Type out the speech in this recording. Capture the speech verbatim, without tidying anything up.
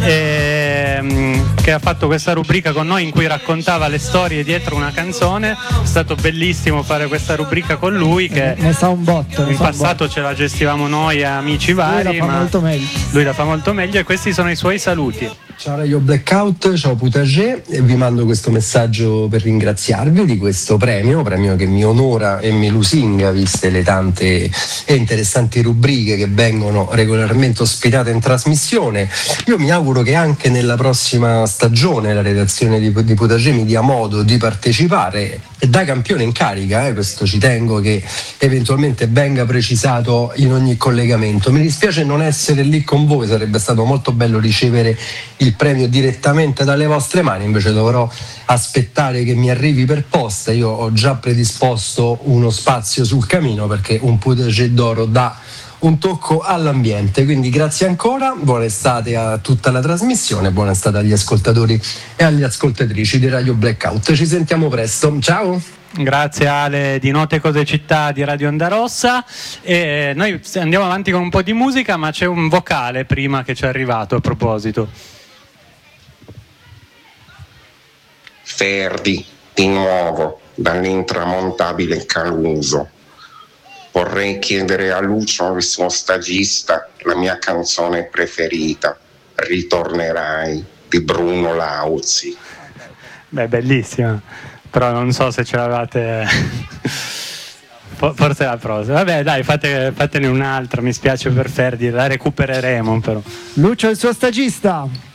ehm, che ha fatto questa rubrica con noi in cui raccontava le storie dietro una canzone. È stato bellissimo fare questa rubrica con lui, che ne sa un botto. In passato ce la gestivamo noi e amici vari, lui la fa ma molto meglio. lui la fa molto meglio e questi sono i suoi saluti. Ciao Radio Blackout, ciao Potager, e vi mando questo messaggio per ringraziarvi di questo premio, premio che mi onora e mi lusinga, viste le tante e interessanti rubriche che vengono regolarmente ospitate in trasmissione. Io mi auguro che anche nella prossima stagione la redazione di, di Potager mi dia modo di partecipare da campione in carica, eh, questo ci tengo che eventualmente venga precisato in ogni collegamento. Mi dispiace non essere lì con voi, sarebbe stato molto bello ricevere il premio direttamente dalle vostre mani, invece dovrò aspettare che mi arrivi per posta. Io ho già predisposto uno spazio sul camino perché un Potager d'oro dà un tocco all'ambiente, quindi grazie ancora, buona estate a tutta la trasmissione, buona estate agli ascoltatori e alle ascoltatrici di Radio Blackout. Ci sentiamo presto, ciao! Grazie Ale di Note Cose Città di Radio Onda Rossa, e noi andiamo avanti con un po' di musica, ma c'è un vocale prima che ci è arrivato a proposito. Ferdi, di nuovo, dall'intramontabile Caluso. Vorrei chiedere a Lucio, il suo stagista, la mia canzone preferita, Ritornerai, di Bruno Lauzi. Beh, bellissima, però non so se ce l'avate... Forse la prossima. Vabbè, dai, fate, fatene un'altra, mi spiace per Ferdi, la recupereremo però. Lucio il suo stagista.